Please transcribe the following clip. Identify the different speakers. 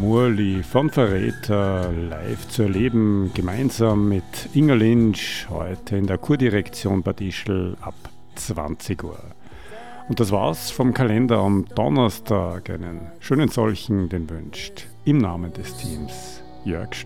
Speaker 1: Murli von Verräter live zu erleben, gemeinsam mit Inga Lynch, heute in der Kurdirektion Bad Ischl ab 20 Uhr. Und das war's vom Kalender am Donnerstag. Einen schönen solchen, den wünscht im Namen des Teams Jörg Stöckl.